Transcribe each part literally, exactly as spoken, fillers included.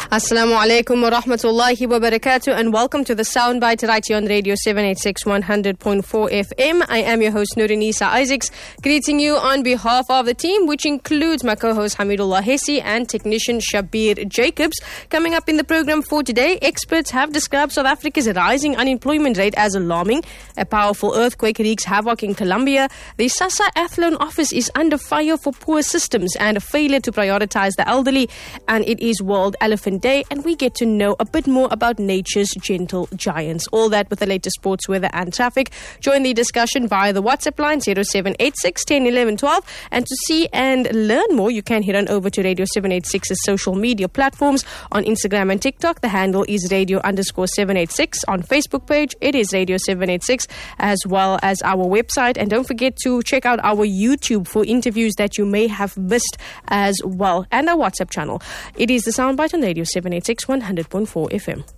Assalamu alaikum wa rahmatullahi wa barakatuh, and welcome to the Soundbite right here on Radio seven eighty-six one hundred point four F M. I am your host Nurinisa Isaacs, greeting you on behalf of the team, which includes my co-host Hamidullah Hessi and technician Shabir Jacobs. Coming up in the program for today, experts have described South Africa's rising unemployment rate as alarming. A powerful earthquake wreaks havoc in Colombia. The SASSA Athlone office is under fire for poor systems and a failure to prioritize the elderly. And it is World Elephant Day, and we get to know a bit more about nature's gentle giants. All that with the latest sports, weather and traffic. Join the discussion via the WhatsApp line zero seven eight six, one zero, one one, one two. And to see and learn more, you can head on over to Radio seven eighty-six's social media platforms. On Instagram and TikTok, the handle is Radio underscore seven eighty-six. On Facebook page, it is Radio seven eighty-six, as well as our website. And don't forget to check out our YouTube for interviews that you may have missed as well, and our WhatsApp channel. It is the Soundbite on Radio seven eighty-six one hundred point four F M.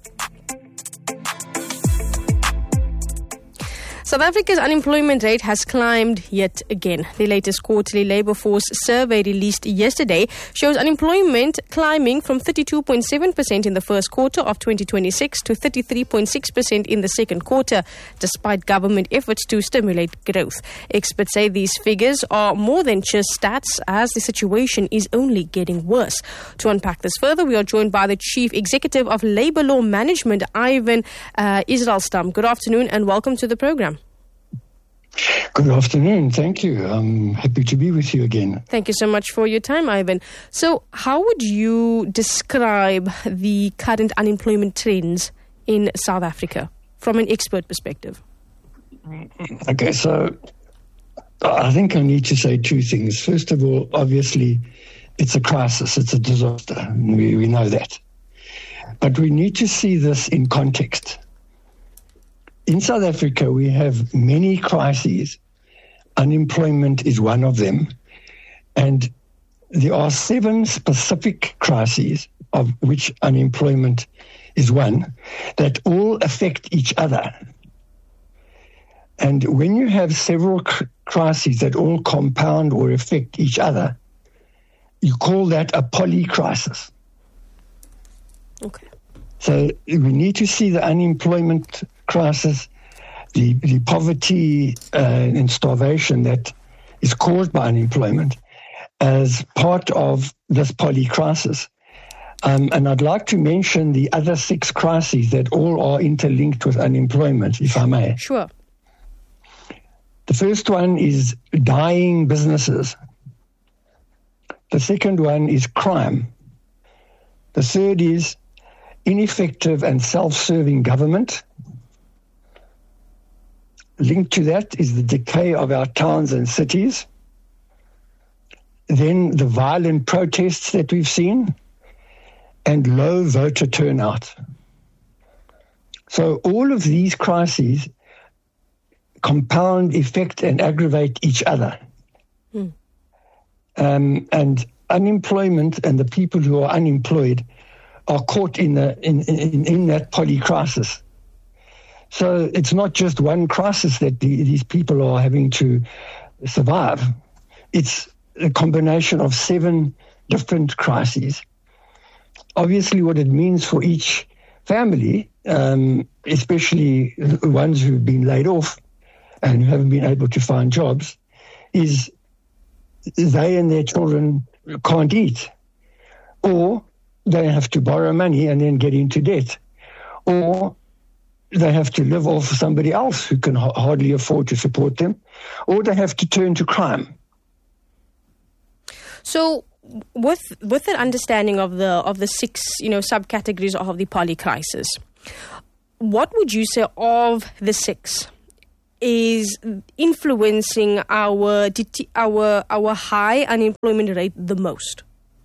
South Africa's unemployment rate has climbed yet again. The latest quarterly labour force survey released yesterday shows unemployment climbing from thirty-two point seven percent in the first quarter of twenty twenty-six to thirty-three point six percent in the second quarter, despite government efforts to stimulate growth. Experts say these figures are more than just stats, as the situation is only getting worse. To unpack this further, we are joined by the Chief Executive of Labour Law Management, Ivan uh, Israelstam. Good afternoon and welcome to the programme. Good afternoon. Thank you. I'm happy to be with you again. Thank you so much for your time, Ivan. So how would you describe the current unemployment trends in South Africa from an expert perspective? Okay, so I think I need to say two things. First of all, obviously, it's a crisis. It's a disaster. We, we know that. But we need to see this in context. In South Africa, we have many crises. Unemployment is one of them. And there are seven specific crises, of which unemployment is one, that all affect each other. And when you have several cr- crises that all compound or affect each other, you call that a polycrisis. Okay. So we need to see the unemployment crisis, the, the poverty uh, and starvation that is caused by unemployment as part of this polycrisis. Um, and I'd like to mention the other six crises that all are interlinked with unemployment, if I may. Sure. The first one is dying businesses. The second one is crime. The third is ineffective and self-serving government. Linked to that is the decay of our towns and cities. Then the violent protests that we've seen and low voter turnout. So all of these crises compound, affect and aggravate each other. Hmm. Um, and unemployment and the people who are unemployed are caught in, the, in, in, in that polycrisis. So it's not just one crisis that the, these people are having to survive. It's a combination of seven different crises. Obviously, what it means for each family, um, especially the ones who've been laid off and who haven't been able to find jobs, is they and their children can't eat, or they have to borrow money and then get into debt, or they have to live off somebody else who can ha- hardly afford to support them, or they have to turn to crime. So, with with an understanding of the of the six you know subcategories of the polycrisis, what would you say of the six is influencing our our our high unemployment rate the most?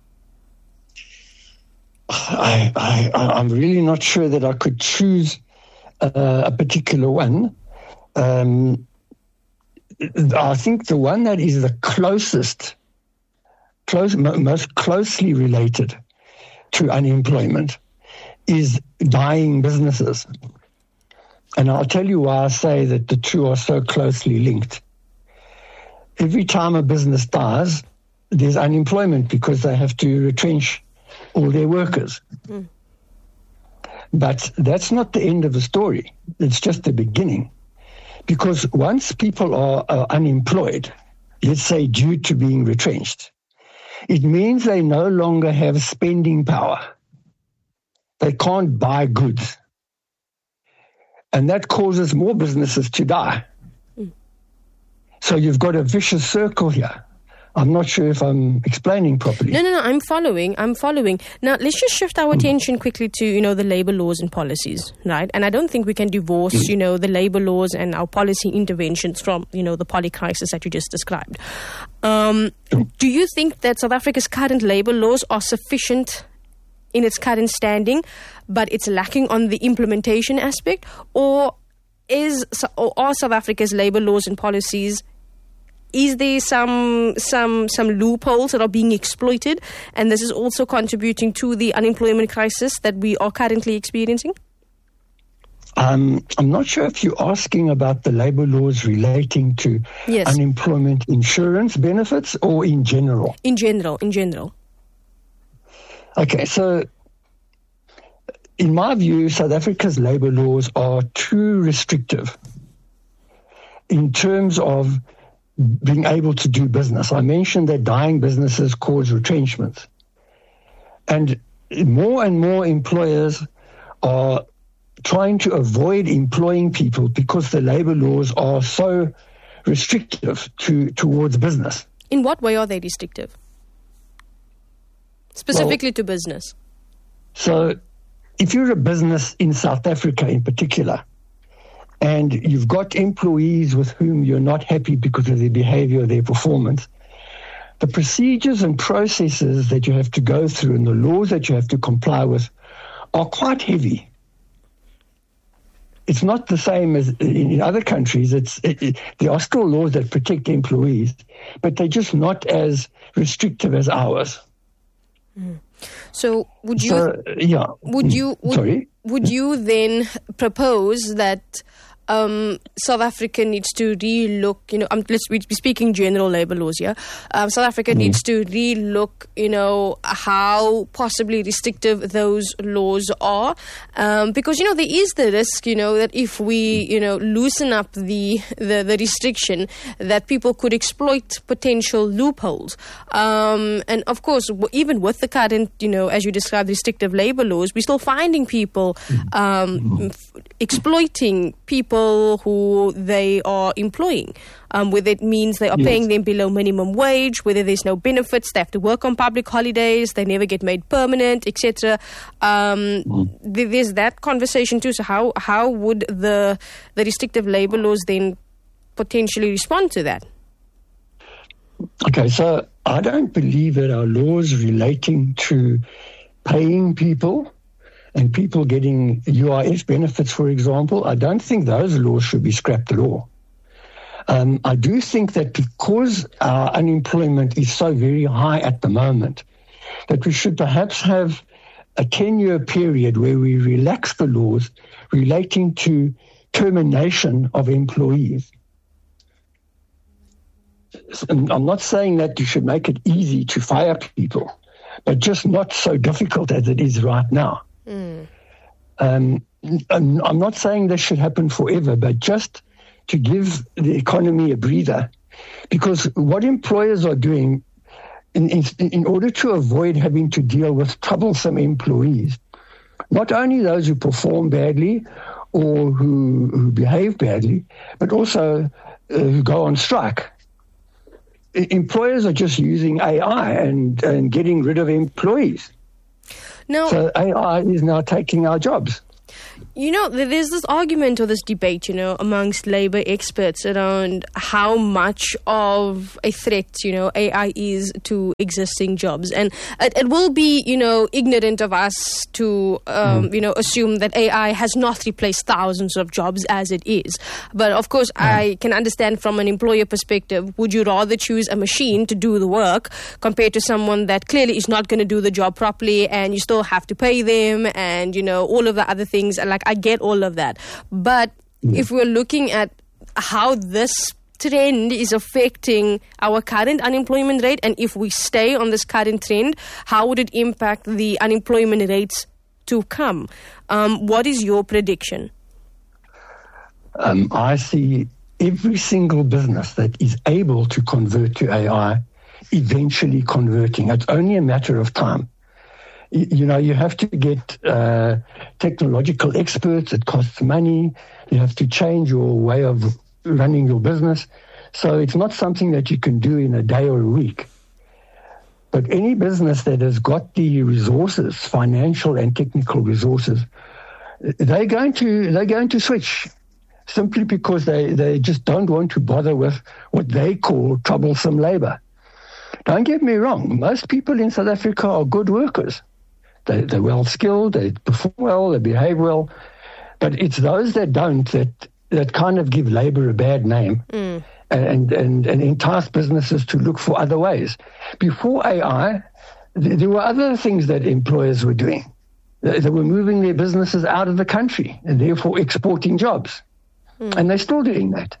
I, I I'm really not sure that I could choose Uh, a particular one. Um, I think the one that is the closest, close, most closely related to unemployment is dying businesses. And I'll tell you why I say that the two are so closely linked. Every time a business dies, there's unemployment because they have to retrench all their workers. Mm. But that's not the end of the story. It's just the beginning. Because once people are, are unemployed, let's say due to being retrenched, it means they no longer have spending power. They can't buy goods. And that causes more businesses to die. Mm. So you've got a vicious circle here. I'm not sure if I'm explaining properly. No, no, no, I'm following. I'm following. Now, let's just shift our mm. attention quickly to, you know, the labor laws and policies, right? And I don't think we can divorce, mm. you know, the labor laws and our policy interventions from, you know, the poly crisis that you just described. Um, mm. Do you think that South Africa's current labor laws are sufficient in its current standing, but it's lacking on the implementation aspect? Or is or are South Africa's labor laws and policies, is there some some some loopholes that are being exploited, and this is also contributing to the unemployment crisis that we are currently experiencing? Um, I'm not sure if you're asking about the labor laws relating to yes. unemployment insurance benefits or in general. In general, in general. Okay, so in my view, South Africa's labor laws are too restrictive in terms of being able to do business. I mentioned that dying businesses cause retrenchments. And more and more employers are trying to avoid employing people because the labor laws are so restrictive to towards business. In what way are they restrictive? Specifically well, to business. So if you're a business in South Africa in particular, and you've got employees with whom you're not happy because of their behavior or their performance, the procedures and processes that you have to go through and the laws that you have to comply with are quite heavy. It's not the same as in other countries. It's it, it, there are still laws that protect employees, but they're just not as restrictive as ours. Mm. So would you so, yeah. would you would, Sorry? would you then propose that um, South Africa needs to re-look, you know, um, let's be speaking general labor laws here. Um, South Africa mm. needs to re-look, you know, how possibly restrictive those laws are. Um, because, you know, there is the risk, you know, that if we, you know, loosen up the, the, the restriction, that people could exploit potential loopholes. Um, and of course, w- even with the current, you know, as you described, restrictive labor laws, we're still finding people um, f- exploiting people who they are employing, um, whether it means they are yes. paying them below minimum wage, whether there's no benefits, they have to work on public holidays, they never get made permanent, et cetera. Um, mm. th- there's that conversation too. So how how would the the restrictive labor laws then potentially respond to that? Okay, so I don't believe that our laws relating to paying people and people getting U I F benefits, for example, I don't think those laws should be scrapped at all. Um, I do think that because our unemployment is so very high at the moment, that we should perhaps have a ten-year period where we relax the laws relating to termination of employees. I'm not saying that you should make it easy to fire people, but just not so difficult as it is right now. Mm. Um, I'm not saying this should happen forever, but just to give the economy a breather, because what employers are doing in, in, in order to avoid having to deal with troublesome employees, not only those who perform badly or who, who behave badly, but also uh, who go on strike. Employers are just using A I and, and getting rid of employees. No. So A I is now taking our jobs. You know, there's this argument or this debate, you know, amongst labor experts around how much of a threat, you know, A I is to existing jobs. And it, it will be, you know, ignorant of us to, um, mm. you know, assume that A I has not replaced thousands of jobs as it is. But of course, mm. I can understand from an employer perspective, would you rather choose a machine to do the work compared to someone that clearly is not going to do the job properly, and you still have to pay them and, you know, all of the other things. Like, I get all of that. But yeah. if we're looking at how this trend is affecting our current unemployment rate, and if we stay on this current trend, how would it impact the unemployment rates to come. Um, what is your prediction? Um, I see every single business that is able to convert to A I eventually converting. It's only a matter of time. You, you know, you have to get uh, technological experts. It costs money. You have to change your way of running your business. So it's not something that you can do in a day or a week. But any business that has got the resources, financial and technical resources, they're going to they're going to switch. Simply because they, they just don't want to bother with what they call troublesome labor. Don't get me wrong, most people in South Africa are good workers. They, they're well skilled, they perform well, they behave well, but it's those that don't that, that kind of give labor a bad name mm. and, and, and entice businesses to look for other ways. Before A I, th- there were other things that employers were doing. They, they were moving their businesses out of the country and therefore exporting jobs. Mm. And they're still doing that.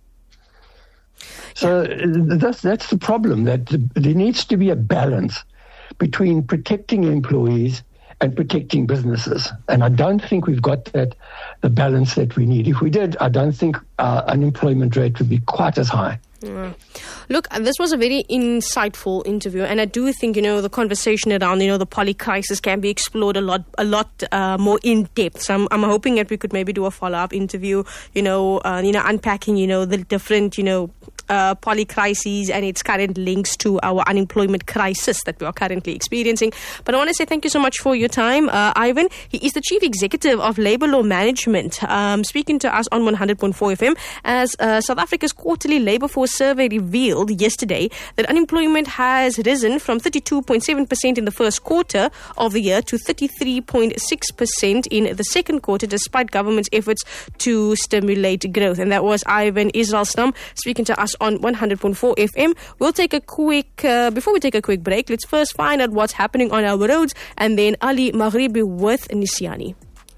So yeah. that's that's the problem, that there needs to be a balance between protecting employees and protecting businesses. And I don't think we've got that, the balance that we need. If we did, I don't think our unemployment rate would be quite as high. Yeah. Look, this was a very insightful interview, and I do think, you know, the conversation around, you know, the poly crisis can be explored a lot, a lot uh, more in depth. So I'm, I'm hoping that we could maybe do a follow-up interview, you know, uh, you know, unpacking, you know, the different, you know, uh, poly crises and its current links to our unemployment crisis that we are currently experiencing. But I want to say thank you so much for your time, uh, Ivan. He is the Chief Executive of Labour Law Management, um, speaking to us on one hundred point four F M as uh, South Africa's quarterly labour force survey revealed yesterday that unemployment has risen from thirty-two point seven percent in the first quarter of the year to thirty-three point six percent in the second quarter, despite government's efforts to stimulate growth. And that was Ivan Israelstam speaking to us on one hundred point four F M. We'll take a quick, uh, before we take a quick break, let's first find out what's happening on our roads, and then Ali Maghribi with Nisiani.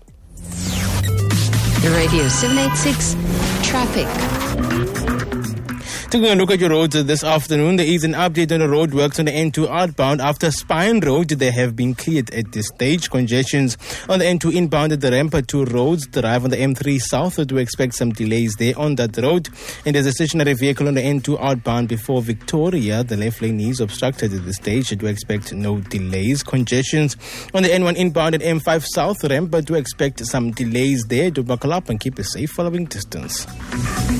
Radio seven eighty-six Traffic. Taking a look at your roads this afternoon, there is an update on the road works on the N two outbound after Spine Road. They have been cleared at this stage. Congestions on the N two inbound at the Rampa two roads. Drive on the M three south, to expect some delays there on that road. And there's a stationary vehicle on the N two outbound before Victoria. The left lane is obstructed at this stage. To expect no delays. Congestions on the N one inbound at M five south Rampa. To expect some delays there. Do buckle up and keep a safe following distance.